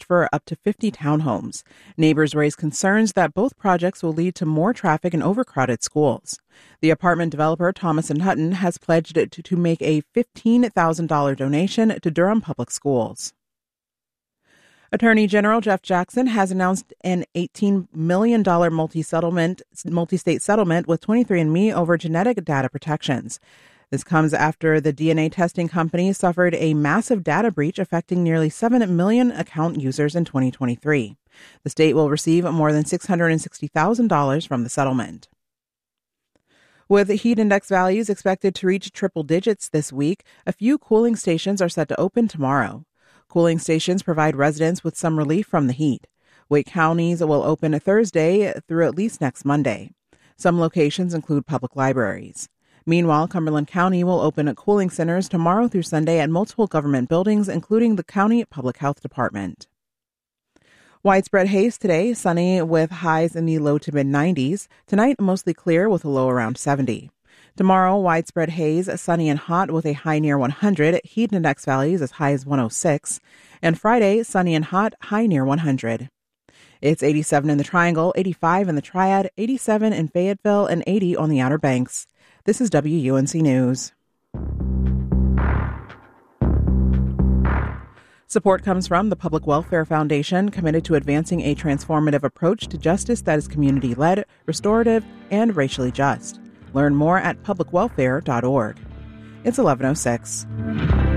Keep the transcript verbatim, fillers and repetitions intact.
for up to fifty townhomes. Neighbors raise concerns that both projects will lead to more traffic and overcrowded schools. The apartment developer, Thomas and Hutton, has pledged to, to make a fifteen thousand dollars donation to Durham Public Schools. Attorney General Jeff Jackson has announced an eighteen million dollars multi-settlement, multi-state settlement with twenty-three and me over genetic data protections. This comes after the D N A testing company suffered a massive data breach affecting nearly seven million account users in twenty twenty-three. The state will receive more than six hundred sixty thousand dollars from the settlement. With heat index values expected to reach triple digits this week, a few cooling stations are set to open tomorrow. Cooling stations provide residents with some relief from the heat. Wake counties will open Thursday through at least next Monday. Some locations include public libraries. Meanwhile, Cumberland County will open cooling centers tomorrow through Sunday at multiple government buildings, including the County Public Health Department. Widespread haze today, sunny with highs in the low to mid nineties. Tonight, mostly clear with a low around seventy. Tomorrow, widespread haze, sunny and hot with a high near one hundred, heat index values as high as one oh six. And Friday, sunny and hot, high near one hundred. It's eighty-seven in the Triangle, eighty-five in the Triad, eighty-seven in Fayetteville, and eighty on the Outer Banks. This is W U N C News. Support comes from the Public Welfare Foundation, committed to advancing a transformative approach to justice that is community-led, restorative, and racially just. Learn more at public welfare dot org. It's eleven oh six.